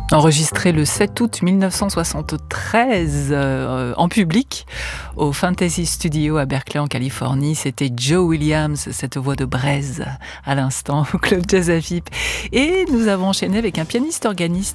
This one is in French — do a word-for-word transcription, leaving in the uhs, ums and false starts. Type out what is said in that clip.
Enregistré le sept août mille neuf cent soixante-treize euh, en public au Fantasy Studio à Berkeley en Californie, c'était Joe Williams, cette voix de braise à l'instant au Club Jazz à Vip. Et nous avons enchaîné avec un pianiste organiste